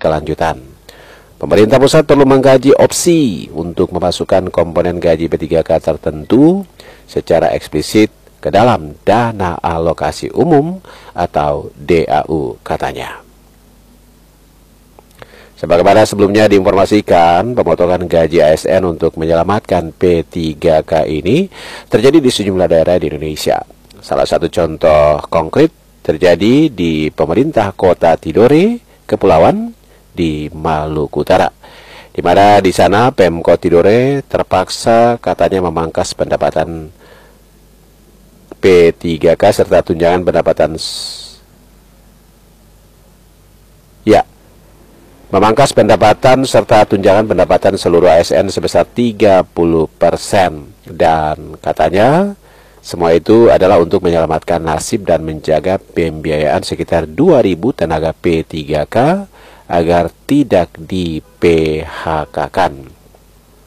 berkelanjutan. Pemerintah pusat perlu mengkaji opsi untuk memasukkan komponen gaji P3K tertentu secara eksplisit ke dalam dana alokasi umum atau DAU, katanya. Sebagaimana sebelumnya diinformasikan, pemotongan gaji ASN untuk menyelamatkan P3K ini terjadi di sejumlah daerah di Indonesia. Salah satu contoh konkret terjadi di pemerintah kota Tidore, Kepulauan di Maluku Utara, di mana di sana Pemkot Tidore terpaksa katanya memangkas pendapatan P3K serta tunjangan pendapatan memangkas pendapatan serta tunjangan pendapatan seluruh ASN sebesar 30%, dan katanya semua itu adalah untuk menyelamatkan nasib dan menjaga pembiayaan sekitar 2.000 tenaga P3K agar tidak di-PHK-kan.